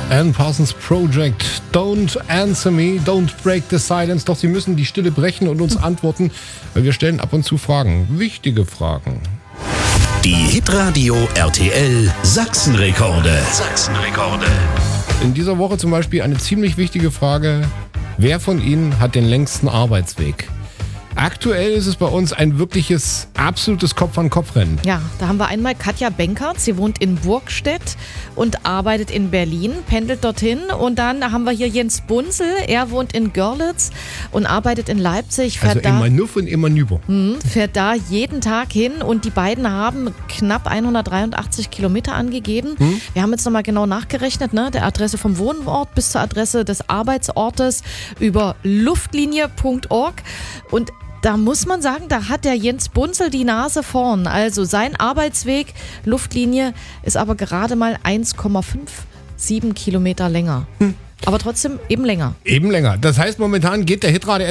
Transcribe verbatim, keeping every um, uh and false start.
Alan Parsons Project. Don't answer me, don't break the silence. Doch Sie müssen die Stille brechen und uns antworten, weil wir stellen ab und zu Fragen. Wichtige Fragen. Die Hitradio R T L Sachsenrekorde. Sachsenrekorde. In dieser Woche zum Beispiel eine ziemlich wichtige Frage. Wer von Ihnen hat den längsten Arbeitsweg? Aktuell ist es bei uns ein wirkliches, absolutes Kopf-an-Kopf-Rennen. Ja, da haben wir einmal Katja Benkert. Sie wohnt in Burgstedt und arbeitet in Berlin, pendelt dorthin. Und dann haben wir hier Jens Bunzel. Er wohnt in Görlitz und arbeitet in Leipzig. Fährt Also da, immer Nuff und immer Nüber. mh, fährt da jeden Tag hin. Und die beiden haben knapp hundertdreiundachtzig Kilometer angegeben. Hm? Wir haben jetzt nochmal genau nachgerechnet, ne? Der Adresse vom Wohnort bis zur Adresse des Arbeitsortes über luftlinie punkt org. Und da muss man sagen, da hat der Jens Bunzel die Nase vorn. Also sein Arbeitsweg, Luftlinie, ist aber gerade mal eins Komma siebenundfünfzig Kilometer länger. Hm. Aber trotzdem eben länger. Eben länger. Das heißt, momentan geht der Hitradio